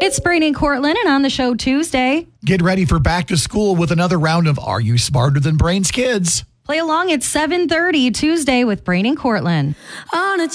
It's Brain and Cortland, and on the show Tuesday. Get ready for back to school with another round of Are You Smarter Than Brains Kids? Play along at 7:30 Tuesday with Brain and Cortland.